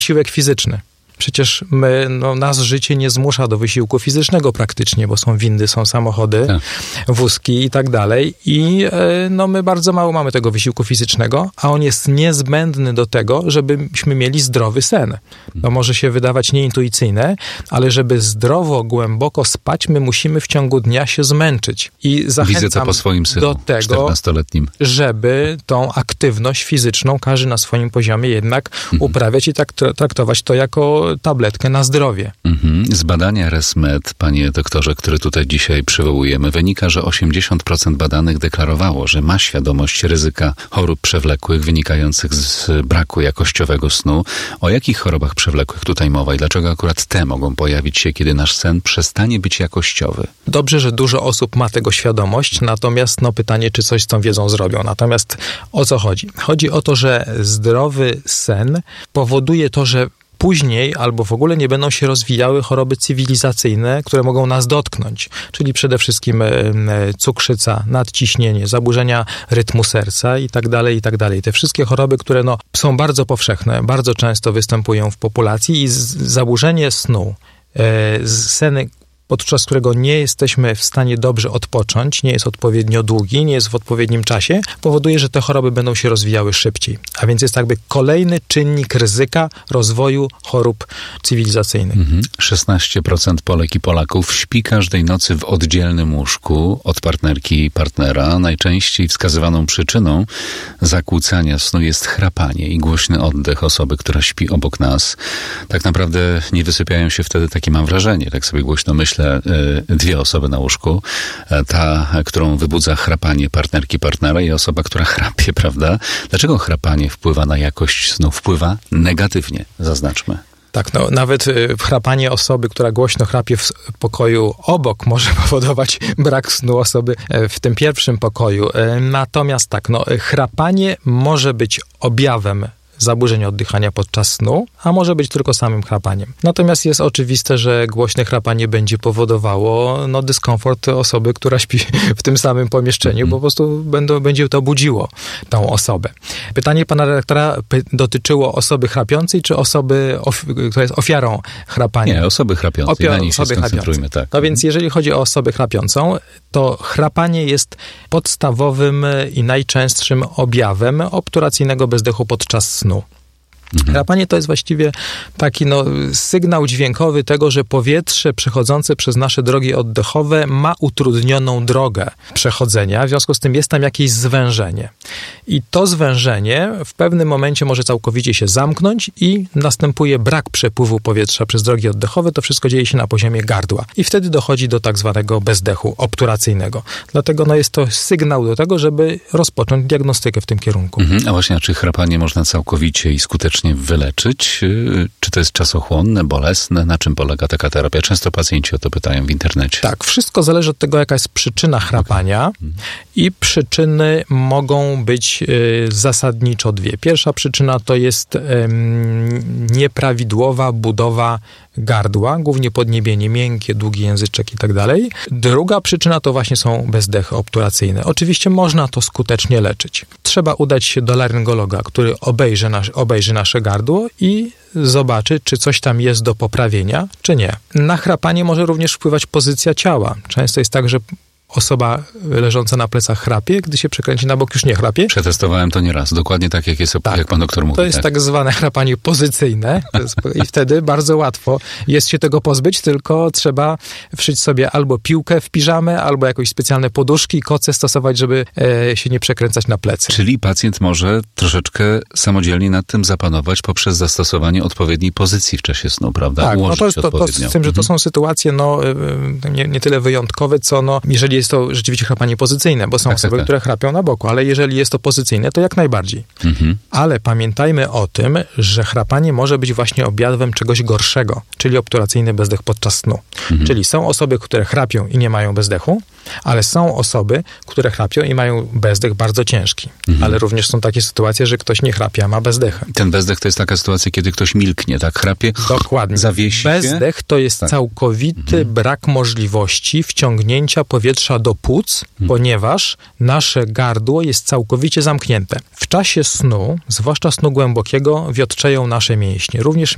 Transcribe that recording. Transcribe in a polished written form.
Wysiłek fizyczny. Przecież nas życie nie zmusza do wysiłku fizycznego praktycznie, bo są windy, są samochody, wózki i tak dalej. I my bardzo mało mamy tego wysiłku fizycznego, a on jest niezbędny do tego, żebyśmy mieli zdrowy sen. To może się wydawać nieintuicyjne, ale żeby zdrowo, głęboko spać, my musimy w ciągu dnia się zmęczyć. I zachęcam Widzę to po swoim synu, do tego, 14-letnim. żeby tą aktywność fizyczną każdy na swoim poziomie jednak uprawiać i tak traktować to jako tabletkę na zdrowie. Z badania ResMed, panie doktorze, który tutaj dzisiaj przywołujemy, wynika, że 80% badanych deklarowało, że ma świadomość ryzyka chorób przewlekłych wynikających z braku jakościowego snu. O jakich chorobach przewlekłych tutaj mowa i dlaczego akurat te mogą pojawić się, kiedy nasz sen przestanie być jakościowy? Dobrze, że dużo osób ma tego świadomość, natomiast pytanie, czy coś z tą wiedzą zrobią. Natomiast o co chodzi? Chodzi o to, że zdrowy sen powoduje to, że później albo w ogóle nie będą się rozwijały choroby cywilizacyjne, które mogą nas dotknąć, czyli przede wszystkim cukrzyca, nadciśnienie, zaburzenia rytmu serca i tak dalej, i tak dalej. Te wszystkie choroby, które są bardzo powszechne, bardzo często występują w populacji i zaburzenie snu, seny, podczas którego nie jesteśmy w stanie dobrze odpocząć, nie jest odpowiednio długi, nie jest w odpowiednim czasie, powoduje, że te choroby będą się rozwijały szybciej. A więc jest jakby kolejny czynnik ryzyka rozwoju chorób cywilizacyjnych. 16% Polek i Polaków śpi każdej nocy w oddzielnym łóżku od partnerki i partnera. Najczęściej wskazywaną przyczyną zakłócania snu jest chrapanie i głośny oddech osoby, która śpi obok nas. Tak naprawdę nie wysypiają się wtedy, takie mam wrażenie, tak sobie głośno myślę, dwie osoby na łóżku. Ta, którą wybudza chrapanie partnerki, partnera i osoba, która chrapie, prawda? Dlaczego chrapanie wpływa na jakość snu? Wpływa negatywnie, zaznaczmy. Tak, nawet chrapanie osoby, która głośno chrapie w pokoju obok, może powodować brak snu osoby w tym pierwszym pokoju. Natomiast tak, chrapanie może być objawem zaburzeń oddychania podczas snu, a może być tylko samym chrapaniem. Natomiast jest oczywiste, że głośne chrapanie będzie powodowało dyskomfort osoby, która śpi w tym samym pomieszczeniu, bo po prostu będzie to budziło tą osobę. Pytanie pana redaktora dotyczyło osoby chrapiącej, czy osoby, która jest ofiarą chrapania? Nie, osoby chrapiącej, na nich się skoncentrujmy. Tak. Więc jeżeli chodzi o osobę chrapiącą, to chrapanie jest podstawowym i najczęstszym objawem obturacyjnego bezdechu podczas snu. Chrapanie to jest właściwie taki sygnał dźwiękowy tego, że powietrze przechodzące przez nasze drogi oddechowe ma utrudnioną drogę przechodzenia, w związku z tym jest tam jakieś zwężenie. I to zwężenie w pewnym momencie może całkowicie się zamknąć i następuje brak przepływu powietrza przez drogi oddechowe. To wszystko dzieje się na poziomie gardła. I wtedy dochodzi do tak zwanego bezdechu obturacyjnego. Dlatego jest to sygnał do tego, żeby rozpocząć diagnostykę w tym kierunku. A właśnie, czy chrapanie można całkowicie i skutecznie wyleczyć? Czy to jest czasochłonne, bolesne? Na czym polega taka terapia? Często pacjenci o to pytają w internecie. Tak, wszystko zależy od tego, jaka jest przyczyna chrapania i przyczyny mogą być zasadniczo dwie. Pierwsza przyczyna to jest nieprawidłowa budowa gardła, głównie podniebienie miękkie, długi języczek i tak dalej. Druga przyczyna to właśnie są bezdechy obturacyjne. Oczywiście można to skutecznie leczyć. Trzeba udać się do laryngologa, który obejrzy nasze gardło i zobaczy, czy coś tam jest do poprawienia, czy nie. Na chrapanie może również wpływać pozycja ciała. Często jest tak, że osoba leżąca na plecach chrapie, gdy się przekręci na bok, już nie chrapie. Przetestowałem to nieraz. Dokładnie tak, jak pan doktor mówi. To jest tak zwane chrapanie pozycyjne i wtedy bardzo łatwo jest się tego pozbyć, tylko trzeba wszyć sobie albo piłkę w piżamę, albo jakieś specjalne poduszki i koce stosować, żeby się nie przekręcać na plecy. Czyli pacjent może troszeczkę samodzielnie nad tym zapanować poprzez zastosowanie odpowiedniej pozycji w czasie snu, prawda? Tak, to jest z tym, że to są sytuacje nie tyle wyjątkowe, co jeżeli jest to rzeczywiście chrapanie pozycyjne, bo są osoby, które chrapią na boku, ale jeżeli jest to pozycyjne, to jak najbardziej. Ale pamiętajmy o tym, że chrapanie może być właśnie objawem czegoś gorszego, czyli obturacyjny bezdech podczas snu. Czyli są osoby, które chrapią i nie mają bezdechu, ale są osoby, które chrapią i mają bezdech bardzo ciężki. Ale również są takie sytuacje, że ktoś nie chrapie, a ma bezdech. Ten bezdech to jest taka sytuacja, kiedy ktoś milknie, tak? Chrapie, dokładnie. Zawiesi się. Bezdech to jest całkowity brak możliwości wciągnięcia powietrza do płuc, ponieważ nasze gardło jest całkowicie zamknięte. W czasie snu, zwłaszcza snu głębokiego, wiotczeją nasze mięśnie, również